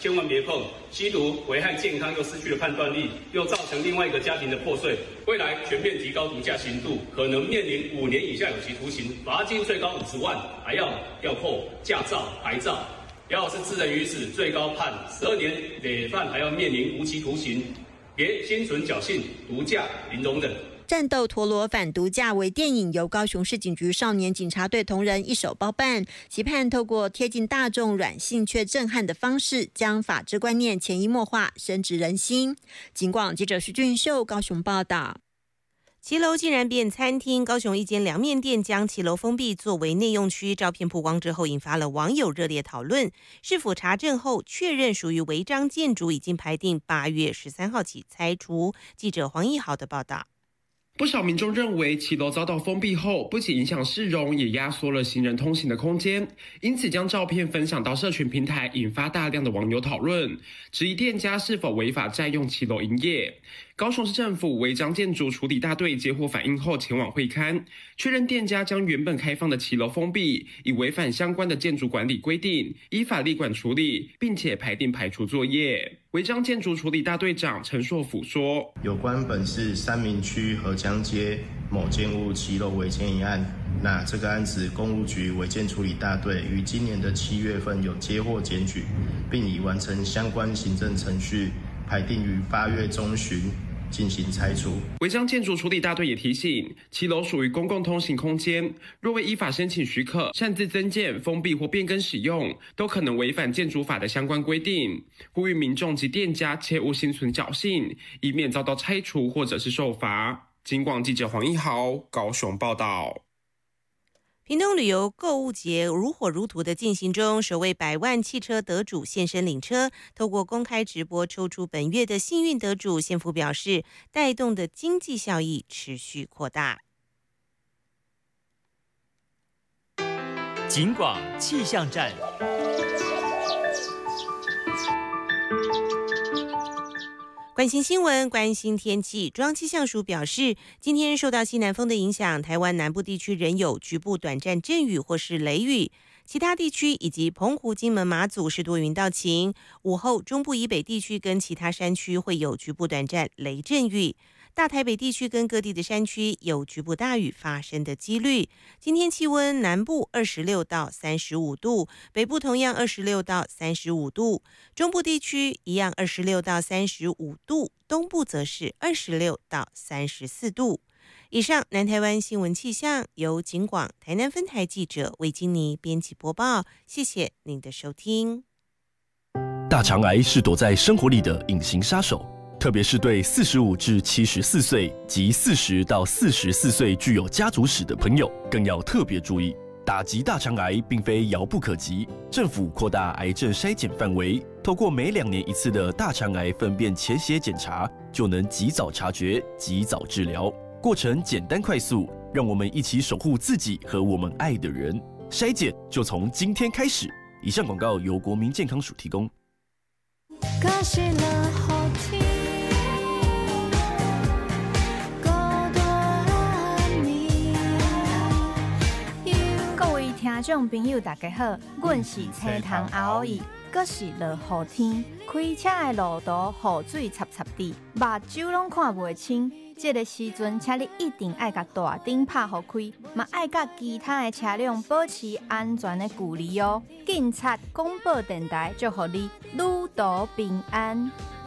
千万别碰。吸毒危害健康，又失去了判断力，又造成另外一个家庭的破碎。未来全面提高毒驾刑度，可能面临5年以下有期徒刑，罚金最高50万，还要吊扣驾照、牌照。要是致人于死，最高判12年，累犯还要面临无期徒刑。别心存侥幸，毒驾零容忍。 战斗陀螺反毒驾为电影，由高雄市警局少年警察队同仁一手包办，期盼透过贴近大众、软性却震撼的方式，将法治观念潜移默化，深植人心。警广记者徐俊秀高雄报道。 骑楼竟然变餐厅，高雄一间凉面店将骑楼封闭作为内用区，照片曝光之后引发了网友热烈讨论。市府查证后确认属于违章建筑，已经排定8月13号起拆除。记者黄义豪的报道。 不少民众认为骑楼遭到封闭后，不仅影响市容，也压缩了行人通行的空间，因此将照片分享到社群平台，引发大量的网友讨论，质疑店家是否违法占用骑楼营业。高雄市政府违章建筑处理大队接获反映后前往会勘，确认店家将原本开放的骑楼封闭，已违反相关的建筑管理规定，依法立管处理，并且排定排除作业。违章建筑处理大队长陈硕甫说：“ 有关本市三民区河江街某建物骑楼违建一案，那这个案子公务局违建处理大队于今年的7月份有接获检举，并已完成相关行政程序，排定于8月中旬进行拆除。” 违章建筑处理大队也提醒，骑楼属于公共通行空间，若未依法申请许可，擅自增建、封闭或变更使用，都可能违反建筑法的相关规定。呼吁民众及店家切勿心存侥幸，以免遭到拆除或者是受罚。警广记者黄一豪高雄报道。 屏东旅游购物节如火如荼的进行中，首位100万汽车得主现身领车，透过公开直播抽出本月的幸运得主。县府表示，带动的经济效益持续扩大。 警广气象站。 关心新闻，关心天气。中央气象署表示，今天受到西南风的影响，台湾南部地区仍有局部短暂阵雨或是雷雨，其他地区以及澎湖、金门、马祖是多云到晴。午后中部以北地区跟其他山区会有局部短暂雷阵雨。大台北地区跟各地的山区有局部大雨发生的几率。今天气温南部26到35度，北部同样26到35度，中部地区一样26到35度，东部则是26到34度。以上南台湾新闻气象由警广台南分台记者魏金妮编辑播报，谢谢您的收听。 大肠癌是躲在生活里的隐形杀手。特别是对45至74岁及40到44岁具有家族史的朋友，更要特别注意。打击大肠癌并非遥不可及，政府扩大癌症筛检范围，透过每2年1次的大肠癌粪便潜血检查，就能及早察觉、及早治疗，过程简单快速，让我们一起守护自己和我们爱的人。筛检就从今天开始。以上广告由国民健康署提供。 听众朋友大家好，阮是青塘阿欧伊，阁是落雨天，开车的路途雨水插插地，目睭拢看袂清。这个时阵，请你一定要甲大灯拍互开，嘛爱甲其他的车辆保持安全的距离哦。警察广播电台祝福你旅途平安。